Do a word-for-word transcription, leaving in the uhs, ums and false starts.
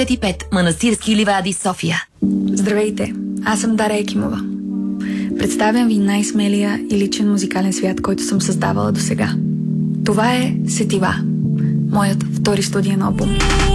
и пет Манастирски ливади, София. Здравейте, аз съм Дара Екимова. Представям ви най-смелия и личен музикален свят, който съм създавала досега. Това е Сетива, моят втори студиен албум.